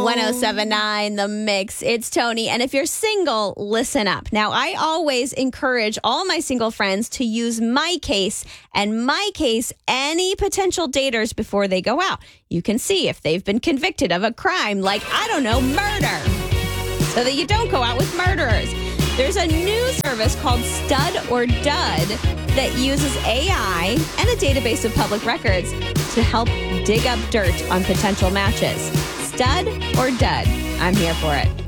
1079 The Mix. It's Tony. And if you're single, listen up. Now, I always encourage all my single friends to use My Case and My Case any potential daters before they go out. You can see if they've been convicted of a crime like, murder, so that you don't go out with murderers. There's a new service called Stud or Dud that uses AI and a database of public records to help dig up dirt on potential matches. Stud or Dud? I'm here for it.